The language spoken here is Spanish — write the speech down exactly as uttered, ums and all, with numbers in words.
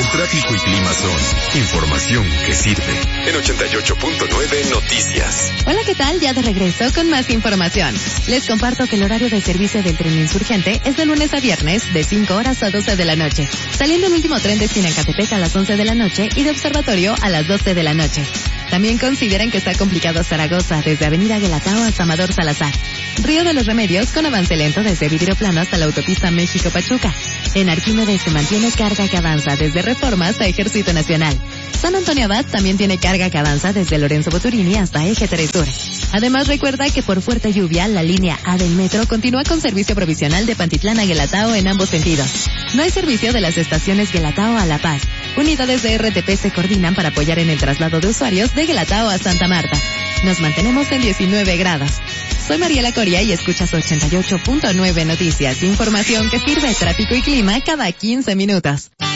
El tráfico y clima son información que sirve. En ochenta y ocho punto nueve Noticias. Hola, ¿qué tal? Ya de regreso con más información. Les comparto que el horario de servicio del tren insurgente es de lunes a viernes de cinco horas a doce de la noche, saliendo el último tren de Sinacatepec a las once de la noche y de Observatorio a las doce de la noche. También consideran que está complicado Zaragoza desde Avenida Guelatao hasta Amador Salazar. Río de los Remedios con avance lento desde Vidrioplano hasta la autopista México-Pachuca. En Arquímedes se mantiene carga que avanza desde Reforma hasta Ejército Nacional. San Antonio Abad también tiene carga que avanza desde Lorenzo Boturini hasta Eje tres Sur. Además, recuerda que por fuerte lluvia, la línea A del metro continúa con servicio provisional de Pantitlán a Guelatao en ambos sentidos. No hay servicio de las estaciones Guelatao a La Paz. Unidades de R T P se coordinan para apoyar en el traslado de usuarios de Guelatao a Santa Marta. Nos mantenemos en diecinueve grados. Soy Mariela Coria y escuchas ochenta y ocho punto nueve Noticias. Información que sirve, tráfico y clima cada quince minutos.